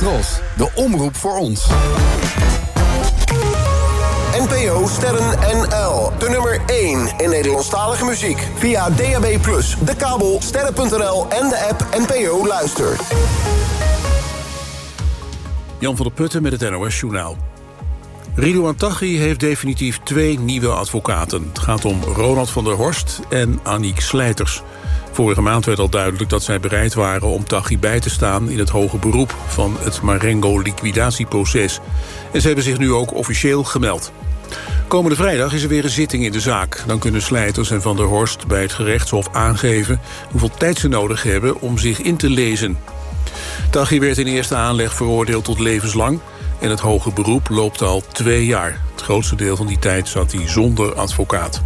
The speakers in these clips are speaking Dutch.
Tros, de omroep voor ons. NPO Sterren NL. De nummer 1 in Nederlandstalige muziek. Via DAB+, de kabel, sterren.nl en de app NPO Luister. Jan van der Putten met het NOS-journaal. Ridouan Taghi heeft definitief 2 nieuwe advocaten. Het gaat om Ronald van der Horst en Aniek Slijters. Vorige maand werd al duidelijk dat zij bereid waren om Taghi bij te staan in het hoge beroep van het Marengo-liquidatieproces. En ze hebben zich nu ook officieel gemeld. Komende vrijdag is er weer een zitting in de zaak. Dan kunnen Slijters en Van der Horst bij het gerechtshof aangeven hoeveel tijd ze nodig hebben om zich in te lezen. Taghi werd in eerste aanleg veroordeeld tot levenslang en het hoge beroep loopt al 2 jaar. Het grootste deel van die tijd zat hij zonder advocaat.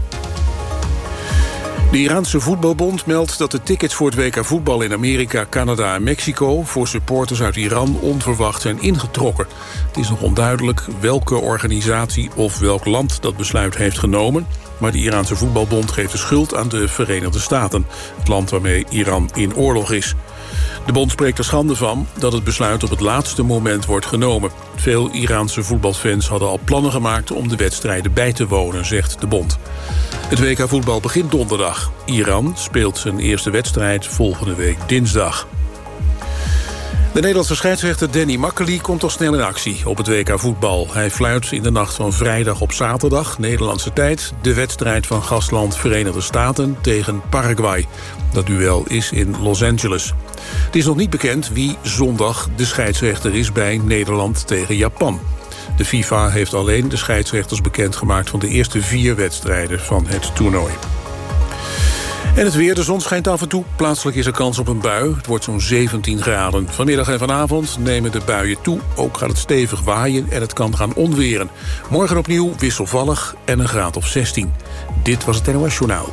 De Iraanse voetbalbond meldt dat de tickets voor het WK voetbal in Amerika, Canada en Mexico voor supporters uit Iran onverwacht zijn ingetrokken. Het is nog onduidelijk welke organisatie of welk land dat besluit heeft genomen, maar de Iraanse voetbalbond geeft de schuld aan de Verenigde Staten, het land waarmee Iran in oorlog is. De bond spreekt er schande van dat het besluit op het laatste moment wordt genomen. Veel Iraanse voetbalfans hadden al plannen gemaakt om de wedstrijden bij te wonen, zegt de bond. Het WK voetbal begint donderdag. Iran speelt zijn eerste wedstrijd volgende week dinsdag. De Nederlandse scheidsrechter Danny Makkely komt al snel in actie op het WK voetbal. Hij fluit in de nacht van vrijdag op zaterdag, Nederlandse tijd, de wedstrijd van gastland Verenigde Staten tegen Paraguay. Dat duel is in Los Angeles. Het is nog niet bekend wie zondag de scheidsrechter is bij Nederland tegen Japan. De FIFA heeft alleen de scheidsrechters bekendgemaakt van de eerste 4 wedstrijden van het toernooi. En het weer, de zon schijnt af en toe. Plaatselijk is er kans op een bui. Het wordt zo'n 17 graden. Vanmiddag en vanavond nemen de buien toe. Ook gaat het stevig waaien en het kan gaan onweren. Morgen opnieuw wisselvallig en een graad of 16. Dit was het NOS Journaal.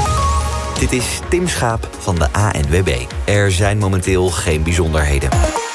Dit is Tim Schaap van de ANWB. Er zijn momenteel geen bijzonderheden.